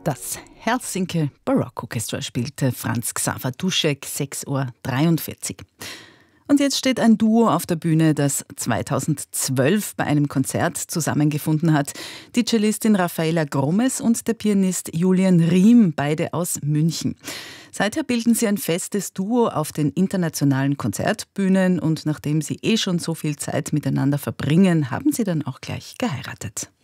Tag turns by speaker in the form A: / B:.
A: Das Helsinki Baroque Orchestra spielte Franz Xaver Duschek, 6:43 Uhr. Und jetzt steht ein Duo auf der Bühne, das 2012 bei einem Konzert zusammengefunden hat. Die Cellistin Rafaela Gromes und der Pianist Julian Riem, beide aus München. Seither bilden sie ein festes Duo auf den internationalen Konzertbühnen und nachdem sie schon so viel Zeit miteinander verbringen, haben sie dann auch gleich geheiratet.